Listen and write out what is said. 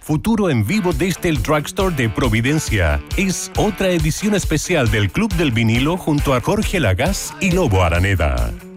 Futuro en vivo desde el Drugstore de Providencia. Es otra edición especial del Club del Vinilo junto a Jorge Lagaz y Lobo Araneda.